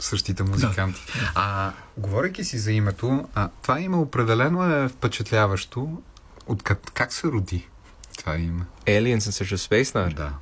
същите музиканти. Говорейки си за името, това име определено е впечатляващо. Как се роди това име? Aliens in Search of Space Nerd? Да.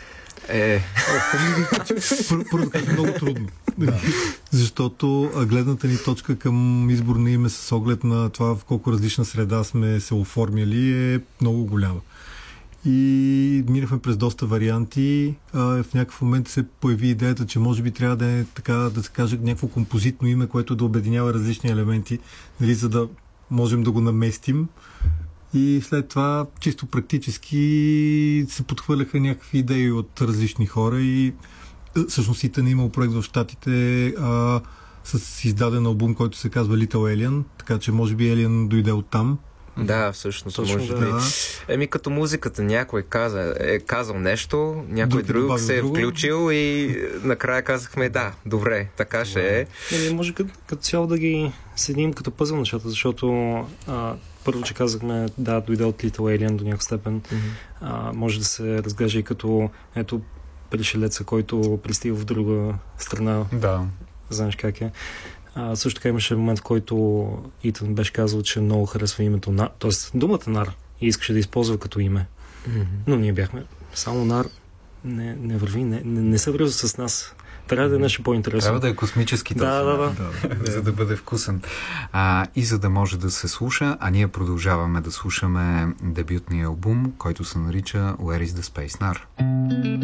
Първо е много трудно. Защото гледната ни точка към избор на име с оглед на това в колко различна среда сме се оформяли е много голяма. И минахме през доста варианти. В някакъв момент се появи идеята, че може би трябва да е така, да се каже, някакво композитно име, което да обединява различни елементи, нали, за да можем да го наместим. И след това чисто практически се подхвърляха някакви идеи от различни хора и всъщност Итан имал проект в Щатите с издаден албум, който се казва Little Alien, така че може би Alien дойде оттам. Да, всъщност Точно, може би. Като музиката някой е казал нещо, някой друг се е включил и накрая казахме да, добре, така ще е. Може като цяло да ги седим като пъзъл нещата, защото първо, че казахме да, дойде от Little Alien до някаква степен, може да се разглежда и като пришелеца, който пристига в друга страна. Да. Знаеш как е. Също така имаше момент, в който Итан беше казал, че много харесва името Нар, т.е. думата Нар и искаше да използва като име. Но ние бяхме само Нар не върви, не се връзва с нас. Трябва да е нещо по-интересно. Трябва да е космически. Да. За да бъде вкусен. И за да може да се слуша, а ние продължаваме да слушаме дебютния албум, който се нарича Where is the Space Nar?